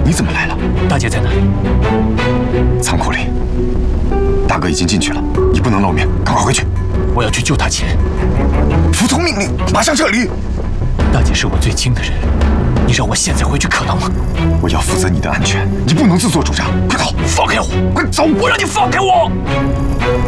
你怎么来了？ 大姐在哪里？ 仓库里。大哥已经进去了，你不能露面，赶快回去。 我要去救大姐。 服从命令，马上撤离。 大姐是我最亲的人，你让我现在回去可能吗？ 我要负责你的安全，你不能自作主张。快走！ 放开我！ 快走！ 我让你放开我！